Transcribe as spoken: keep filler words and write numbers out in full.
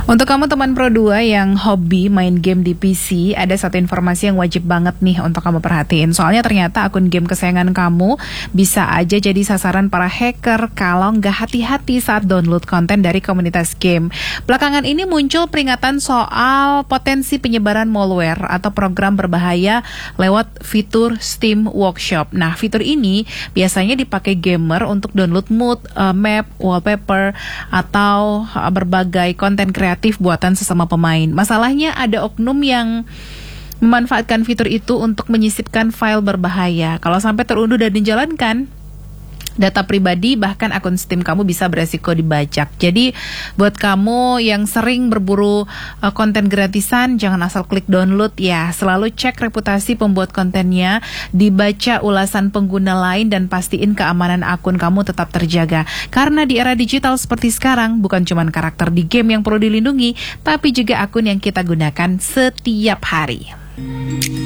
Untuk kamu teman Pro dua yang hobi main game di P C, ada satu informasi yang wajib banget nih untuk kamu perhatiin. Soalnya ternyata akun game kesayangan kamu bisa aja jadi sasaran para hacker kalau nggak hati-hati saat download konten dari komunitas game. Belakangan ini muncul peringatan soal potensi penyebaran malware atau program berbahaya lewat fitur Steam Workshop. Nah, fitur ini biasanya dipakai gamer untuk download mood, uh, map, wallpaper, atau uh, berbagai konten kreatif buatan sesama pemain. Masalahnya ada oknum yang memanfaatkan fitur itu untuk menyisipkan file berbahaya. Kalau sampai terunduh dan dijalankan, data pribadi bahkan akun Steam kamu bisa beresiko dibajak. Jadi buat kamu yang sering berburu uh, konten gratisan, jangan asal klik download ya. Selalu cek reputasi pembuat kontennya, dibaca ulasan pengguna lain, dan pastiin keamanan akun kamu tetap terjaga. Karena di era digital seperti sekarang, bukan cuma karakter di game yang perlu dilindungi, tapi juga akun yang kita gunakan setiap hari.